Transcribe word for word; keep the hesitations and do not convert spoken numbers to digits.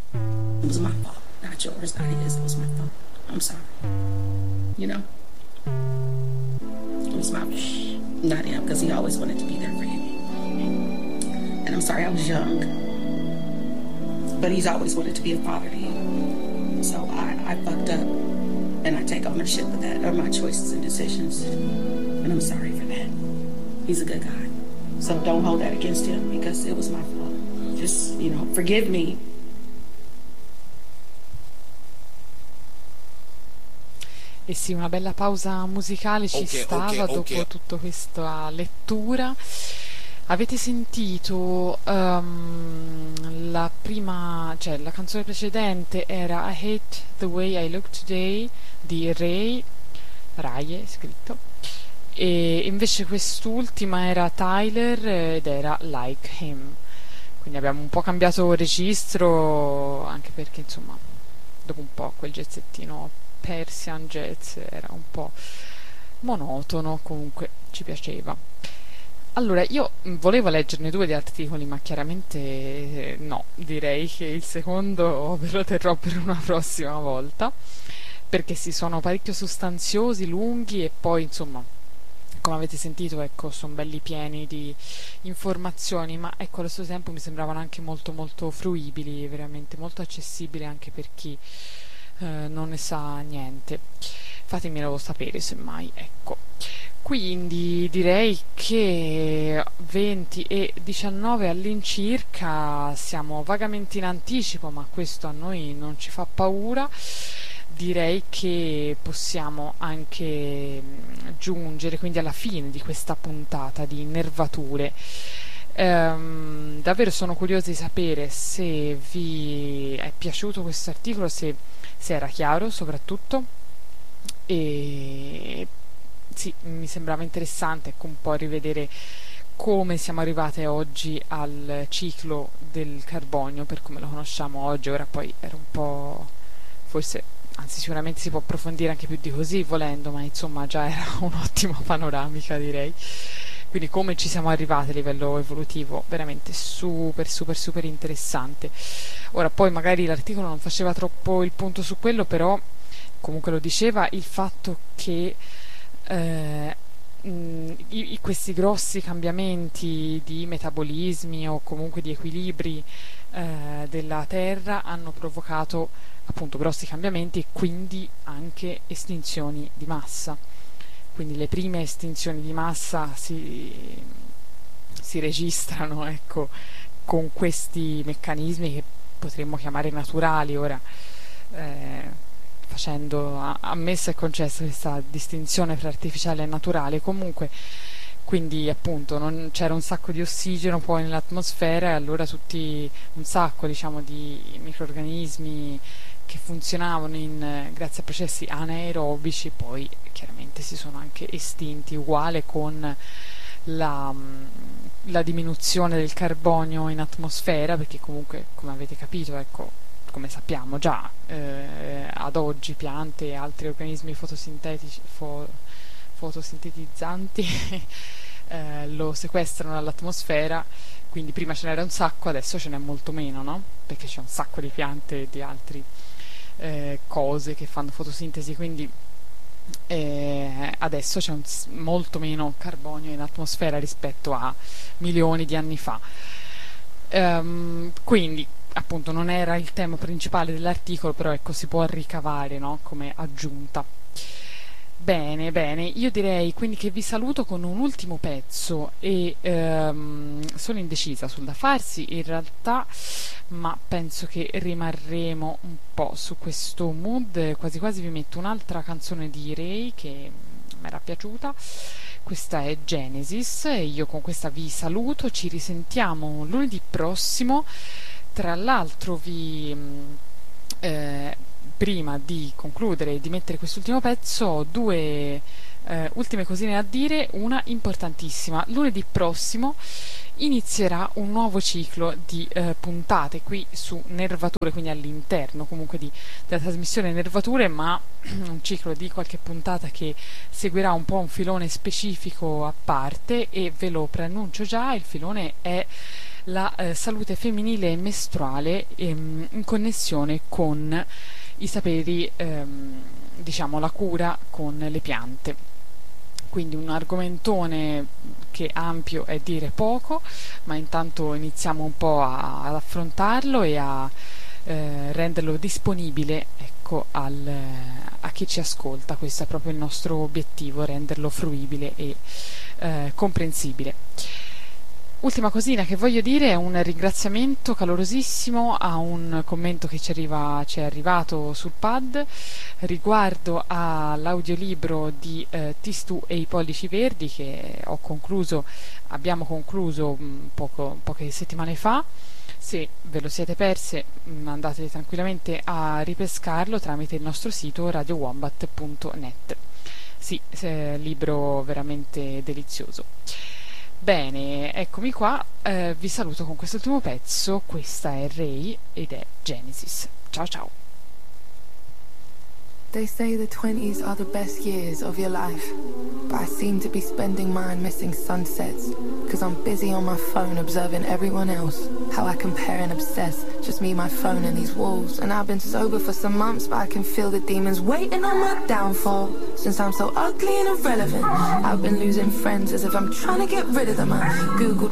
It was my fault, not yours, not his. It was my fault. I'm sorry. You know? It was my fault, not him, because he always wanted to be there for you. And I'm sorry I was young, but he's always wanted to be a father to you. So I, I fucked up, and I take ownership of that, of my choices and decisions. And I'm sorry for that. He's a good guy. So don't hold that against him, because it was my fault. Just, you know, forgive me. E sì, una bella pausa musicale ci Ok, stava ok, dopo ok. tutta questa lettura. Avete sentito ehm, la prima, cioè la canzone precedente era I Hate the Way I Look Today di Ray, Raye scritto, e invece quest'ultima era Tyler ed era Like Him. Quindi abbiamo un po' cambiato registro, anche perché insomma dopo un po' quel jazzettino Persian jazz era un po' monotono, comunque ci piaceva. Allora, io mh, volevo leggerne due di articoli, ma chiaramente eh, no, direi che il secondo ve lo terrò per una prossima volta, perché si sono parecchio sostanziosi, lunghi e poi, insomma, come avete sentito, ecco, sono belli pieni di informazioni, ma ecco, allo stesso tempo mi sembravano anche molto molto fruibili, veramente molto accessibili anche per chi eh, non ne sa niente. Fatemelo sapere semmai, ecco. Quindi direi che venti e diciannove all'incirca, siamo vagamente in anticipo, ma questo a noi non ci fa paura. Direi che possiamo anche mh, giungere quindi alla fine di questa puntata di Nervature. Ehm, davvero sono curiosa di sapere se vi è piaciuto questo articolo, se, se era chiaro soprattutto, e sì, mi sembrava interessante, ecco, un po' rivedere come siamo arrivate oggi al ciclo del carbonio per come lo conosciamo oggi. Ora poi era un po', forse, anzi sicuramente si può approfondire anche più di così volendo, ma insomma già era un'ottima panoramica, direi. Quindi come ci siamo arrivati a livello evolutivo, veramente super super super interessante. Ora poi magari l'articolo non faceva troppo il punto su quello, però comunque lo diceva il fatto che eh, mh, i- i- questi grossi cambiamenti di metabolismi o comunque di equilibri eh, della Terra hanno provocato appunto grossi cambiamenti e quindi anche estinzioni di massa. Quindi le prime estinzioni di massa si, si registrano, ecco, con questi meccanismi che potremmo chiamare naturali. Ora, eh, facendo a, a me se è concessa questa distinzione fra artificiale e naturale, comunque, quindi appunto non, c'era un sacco di ossigeno poi nell'atmosfera, e allora tutti un sacco, diciamo, di microrganismi che funzionavano in, eh, grazie a processi anaerobici poi chiaramente si sono anche estinti, uguale con la, mh, la diminuzione del carbonio in atmosfera, perché comunque, come avete capito, ecco, come sappiamo già, eh, ad oggi piante e altri organismi fotosintetici, fo- fotosintetizzanti eh, lo sequestrano dall'atmosfera, quindi prima ce n'era un sacco, adesso ce n'è molto meno, no? Perché c'è un sacco di piante e di altri eh, cose che fanno fotosintesi, quindi eh, adesso c'è un s- molto meno carbonio in atmosfera rispetto a milioni di anni fa. Ehm, quindi appunto non era il tema principale dell'articolo, però ecco, si può ricavare, no? Come aggiunta. Bene, bene, io direi quindi che vi saluto con un ultimo pezzo e ehm, sono indecisa sul da farsi in realtà, ma penso che rimarremo un po' su questo mood. Quasi quasi vi metto un'altra canzone di Ray che mi era piaciuta. Questa è Genesis e io con questa vi saluto, ci risentiamo lunedì prossimo. Tra l'altro vi mh, eh, prima di concludere e di mettere quest'ultimo pezzo ho due eh, ultime cosine da dire. Una importantissima: lunedì prossimo inizierà un nuovo ciclo di eh, puntate qui su Nervature, quindi all'interno comunque di, della trasmissione Nervature, ma un ciclo di qualche puntata che seguirà un po' un filone specifico a parte, e ve lo preannuncio già: il filone è la eh, salute femminile e mestruale ehm, in connessione con i saperi, ehm, diciamo la cura con le piante. Quindi un argomentone che ampio è dire poco, ma intanto iniziamo un po' a, ad affrontarlo e a eh, renderlo disponibile, ecco, al, a chi ci ascolta. Questo è proprio il nostro obiettivo, renderlo fruibile e eh, comprensibile. Ultima cosina che voglio dire è un ringraziamento calorosissimo a un commento che ci, arriva, ci è arrivato sul pad riguardo all'audiolibro di eh, Tistù e i pollici verdi che ho concluso, abbiamo concluso mh, poco, poche settimane fa. Se ve lo siete perse mh, andate tranquillamente a ripescarlo tramite il nostro sito radio wombat punto net. Sì, eh, libro veramente delizioso. Bene, eccomi qua, eh, vi saluto con quest'ultimo pezzo, questa è Ray ed è Genesis. Ciao ciao. They say the twenties are the best years of your life, but I seem to be spending mine missing sunsets, cause I'm busy on my phone observing everyone else, how I compare and obsess, just me, my phone and these walls. And I've been sober for some months, but I can feel the demons waiting on my downfall, since I'm so ugly and irrelevant. I've been losing friends as if I'm trying to get rid of them. I Googled